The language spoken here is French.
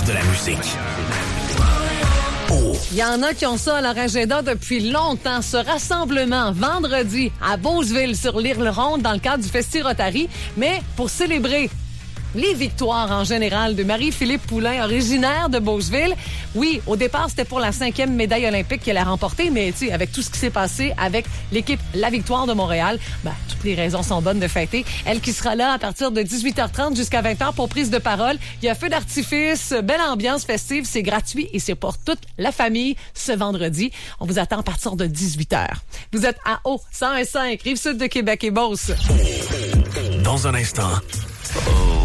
de la musique. Il y en a qui ont ça à leur agenda depuis longtemps. Ce rassemblement vendredi à Beauceville sur l'île Ronde dans le cadre du Festi Rotary, mais pour célébrer les victoires en général de Marie-Philippe Poulain, originaire de Beauceville. Oui, au départ, c'était pour la 5e médaille olympique qu'elle a remportée, mais tu sais, avec tout ce qui s'est passé avec l'équipe La Victoire de Montréal, toutes les raisons sont bonnes de fêter. Elle qui sera là à partir de 18h30 jusqu'à 20h pour prise de parole. Il y a feu d'artifice, belle ambiance festive, c'est gratuit et c'est pour toute la famille ce vendredi. On vous attend à partir de 18h. Vous êtes à Haut, 101.5, Rive-Sud de Québec et Beauce. Dans un instant,